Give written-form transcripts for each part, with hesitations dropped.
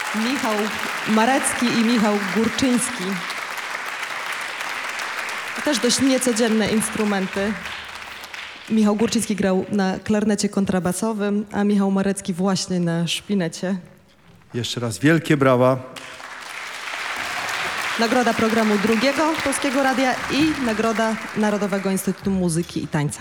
Michał Marecki i Michał Górczyński. To też dość niecodzienne instrumenty. Michał Górczyński grał na klarnecie kontrabasowym, a Michał Marecki właśnie na szpinecie. Jeszcze raz wielkie brawa. Nagroda programu Drugiego Polskiego Radia i Nagroda Narodowego Instytutu Muzyki i Tańca.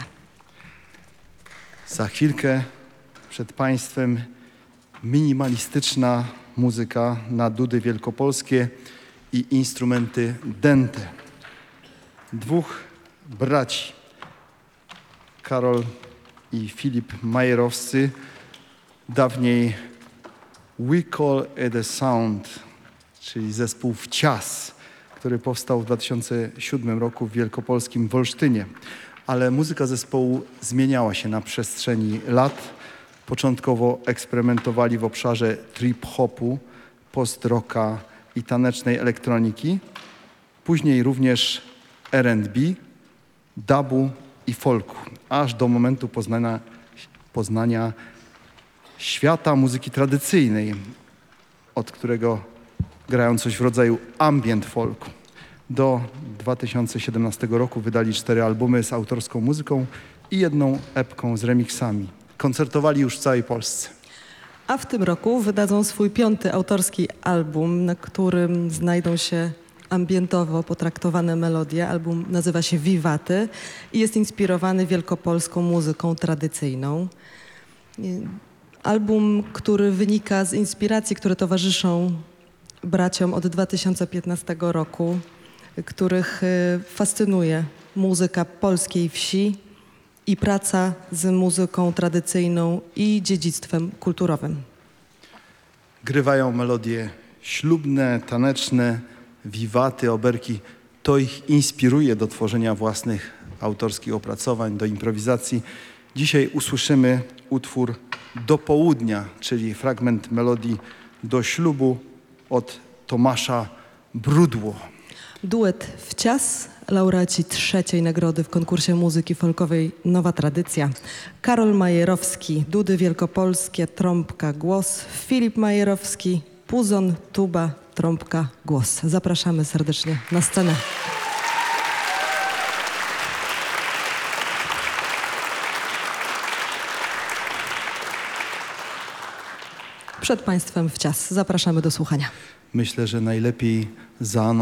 Za chwilkę przed Państwem minimalistyczna muzyka na dudy wielkopolskie i instrumenty dęte. Dwóch braci, Karol i Filip Majerowscy, dawniej We Call It A Sound, czyli zespół Wcias, który powstał w 2007 roku w wielkopolskim Wolsztynie. Ale muzyka zespołu zmieniała się na przestrzeni lat. Początkowo eksperymentowali w obszarze trip-hopu, post-rocka i tanecznej elektroniki. Później również R&B, dubu i folku, aż do momentu poznania świata muzyki tradycyjnej, od którego grają coś w rodzaju ambient folku. Do 2017 roku wydali 4 albumy z autorską muzyką i 1 epką z remixami. Koncertowali już w całej Polsce. A w tym roku wydadzą swój 5. autorski album, na którym znajdą się ambientowo potraktowane melodie. Album nazywa się Wiwaty i jest inspirowany wielkopolską muzyką tradycyjną. Album, który wynika z inspiracji, które towarzyszą braciom od 2015 roku, których fascynuje muzyka polskiej wsi i praca z muzyką tradycyjną i dziedzictwem kulturowym. Grywają melodie ślubne, taneczne, wiwaty, oberki. To ich inspiruje do tworzenia własnych autorskich opracowań, do improwizacji. Dzisiaj usłyszymy utwór Do południa, czyli fragment melodii Do ślubu od Tomasza Brudło. Duet Wcias, laureaci 3. nagrody w konkursie muzyki folkowej Nowa Tradycja. Karol Majerowski, dudy wielkopolskie, trąbka, głos. Filip Majerowski, puzon, tuba, trąbka, głos. Zapraszamy serdecznie na scenę. Przed Państwem Wcias. Zapraszamy do słuchania. Myślę, że najlepiej